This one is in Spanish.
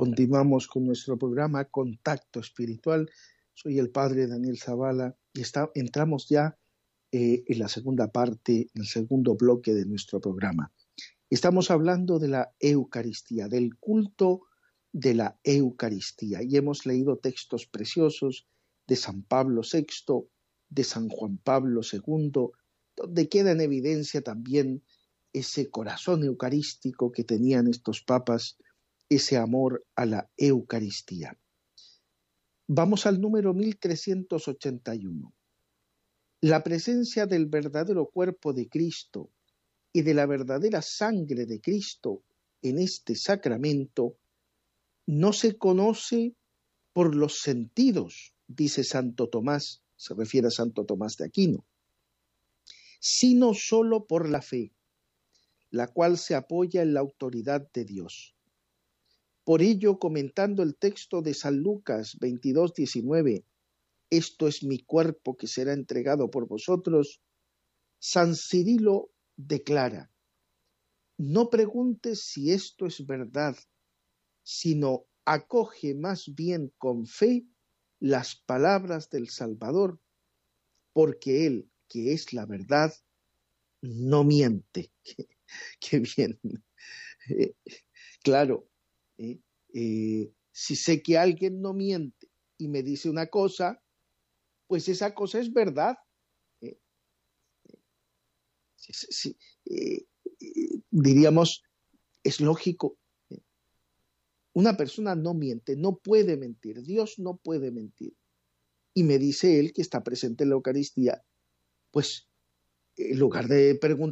Continuamos con nuestro programa Contacto Espiritual. Soy el Padre Daniel Zavala y entramos ya en la segunda parte, en el segundo bloque de nuestro programa. Estamos hablando de la Eucaristía, del culto de la Eucaristía, y hemos leído textos preciosos de San Pablo VI, de San Juan Pablo II, donde queda en evidencia también ese corazón eucarístico que tenían estos papas, ese amor a la Eucaristía. Vamos al número 1381. La presencia del verdadero cuerpo de Cristo y de la verdadera sangre de Cristo en este sacramento no se conoce por los sentidos, dice Santo Tomás, se refiere a Santo Tomás de Aquino, sino solo por la fe, la cual se apoya en la autoridad de Dios. Por ello, comentando el texto de San Lucas 22:19, esto es mi cuerpo que será entregado por vosotros, San Cirilo declara, no preguntes si esto es verdad, sino acoge más bien con fe las palabras del Salvador, porque Él, que es la verdad, no miente. Qué bien. Claro, si sé que alguien no miente y me dice una cosa, pues esa cosa es verdad. Diríamos, es lógico. Una persona no miente, no puede mentir, Dios no puede mentir. Y me dice Él que está presente en la Eucaristía, pues en lugar de preguntar,